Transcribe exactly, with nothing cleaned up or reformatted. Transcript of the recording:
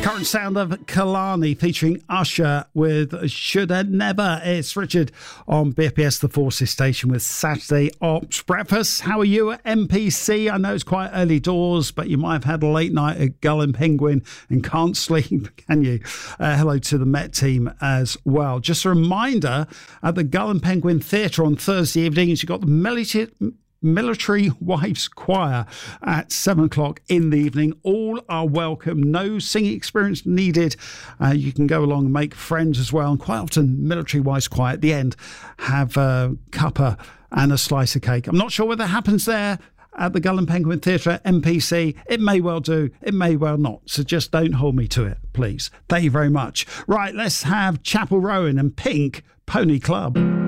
Current sound of Kalani featuring Usher with Should Have Never. It's Richard on B F P S The Forces station with Saturday Ops Breakfast. How are you at M P C? I know it's quite early doors, but you might have had a late night at Gull and Penguin and can't sleep, can you? Uh, hello to the Met team as well. Just a reminder, at the Gull and Penguin Theatre on Thursday evenings, you've got the military... Military Wives Choir at seven o'clock in the evening. All are welcome. No singing experience needed. Uh, you can go along and make friends as well. And quite often, Military Wives Choir at the end have a cuppa and a slice of cake. I'm not sure whether that happens there at the Gull and Penguin Theatre at M P C. It may well do. It may well not. So just don't hold me to it, please. Thank you very much. Right, let's have Chapel Rowan and Pink Pony Club.